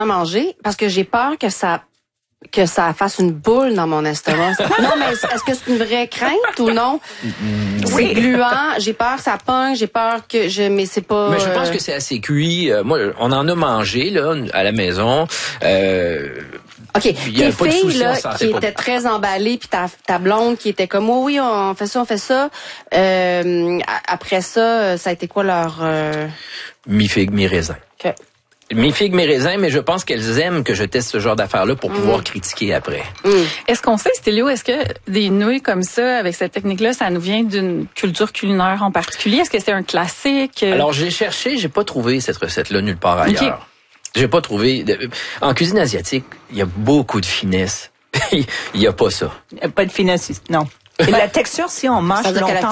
manger parce que j'ai peur que ça fasse une boule dans mon estomac. Non, mais est-ce que c'est une vraie crainte ou non? C'est gluant, j'ai peur que ça pogne, j'ai peur que mais c'est pas... Mais je pense que c'est assez cuit. Moi, on en a mangé, là, à la maison. OK. Tes filles, là, qui étaient très emballées, puis ta blonde qui était comme, oh, oui, on fait ça. Après ça, ça a été quoi leur... Mi-figue, mi-raisin. OK. Mi-figue, mi-raisin, mais je pense qu'elles aiment que je teste ce genre d'affaires-là pour pouvoir critiquer après. Est-ce qu'on sait, Stélio, est-ce que des nouilles comme ça, avec cette technique-là, ça nous vient d'une culture culinaire en particulier? Est-ce que c'est un classique? Alors, j'ai cherché, j'ai pas trouvé cette recette-là nulle part ailleurs. Okay. J'ai pas trouvé... En cuisine asiatique, il y a beaucoup de finesse. Il y a pas ça. Il n'y a pas de finesse, non. Et la texture, si on mange longtemps... Que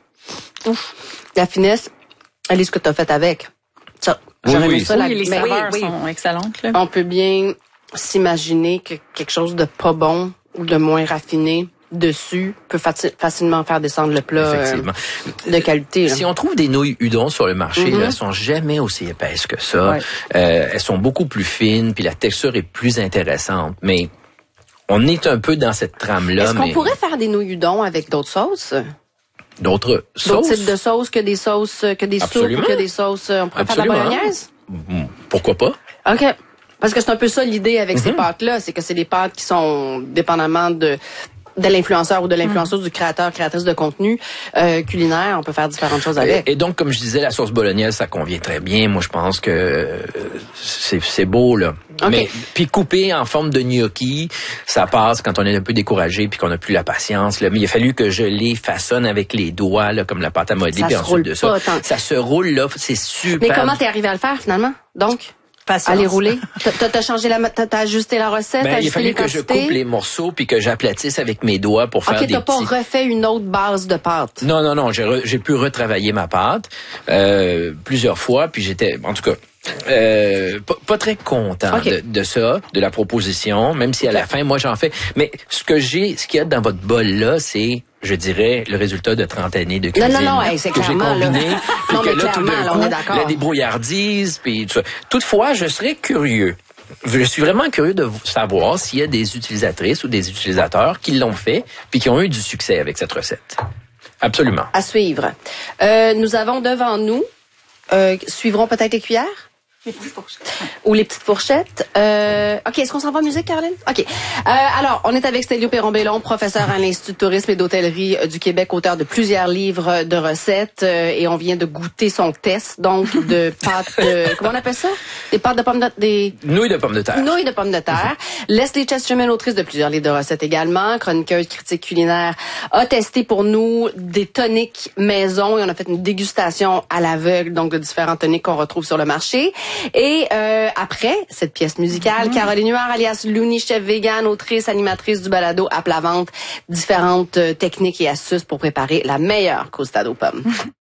la finesse, elle est ce que tu as fait avec. Ça. Oui, ça, les saveurs sont excellentes. Là. On peut bien s'imaginer que quelque chose de pas bon ou de moins raffiné dessus peut facilement faire descendre le plat de qualité. Là. Si on trouve des nouilles udon sur le marché, là, elles sont jamais aussi épaisses que ça. Ouais. Elles sont beaucoup plus fines, puis la texture est plus intéressante. Mais on est un peu dans cette trame-là. Est-ce qu'on pourrait faire des nouilles udon avec d'autres sauces? D'autres types de sauces que des sauces, que des soupes, que des sauces. On pourrait faire de la bolognaise? Pourquoi pas? OK. Parce que c'est un peu ça l'idée avec ces pâtes-là, c'est que c'est des pâtes qui sont dépendamment de l'influenceur ou de l'influenceuse, du créateur, créatrice de contenu culinaire. On peut faire différentes choses avec. Et donc, comme je disais, la sauce bolognaise, ça convient très bien. Moi, je pense que c'est beau, là. Okay. Mais puis couper en forme de gnocchi, ça passe quand on est un peu découragé puis qu'on n'a plus la patience. Là. Mais il a fallu que je les façonne avec les doigts, là, comme la pâte à modeler. Puis ensuite de ça, ça se roule, là. C'est super. Mais comment t'es arrivé à le faire, finalement? Donc? À les rouler. T'as changé t'as ajusté la recette, il a fallu que je coupe les morceaux puis que j'aplatisse avec mes doigts pour faire des petits... OK, t'as pas refait une autre base de pâte? Non, j'ai pu retravailler ma pâte plusieurs fois, puis j'étais, en tout cas, pas très content de ça, de la proposition, même si à la fin, moi, j'en fais. Mais ce qu'il y a dans votre bol-là, c'est... je dirais, le résultat de 30 années de cuisine. Non, c'est que j'ai combiné. Non, mais là, clairement, là, on est d'accord. La débrouillardise, puis tout ça. Toutefois, je serais curieux. Je suis vraiment curieux de savoir s'il y a des utilisatrices ou des utilisateurs qui l'ont fait puis qui ont eu du succès avec cette recette. Absolument. À suivre. Nous avons devant nous, suivront peut-être les cuillères? Les petites fourchettes. Ou les petites fourchettes. OK, est-ce qu'on s'en va en musique, Caroline? OK. Alors, on est avec Stélio Perron-Bellon, professeur à l'Institut de tourisme et d'hôtellerie du Québec, auteur de plusieurs livres de recettes, et on vient de goûter son test, donc, de pâtes de... comment on appelle ça? Des pâtes de pommes de... des... Nouilles de pommes de terre. Nouilles de pommes de terre. Leslie Chesterman, autrice de plusieurs livres de recettes également, chroniqueuse, critique culinaire, a testé pour nous des toniques maison, et on a fait une dégustation à l'aveugle, donc, de différents toniques qu'on retrouve sur le marché. Et après cette pièce musicale, Caroline Huard, alias Looney, chef vegan, autrice, animatrice du balado à plat ventre, différentes techniques et astuces pour préparer la meilleure croustade aux pommes.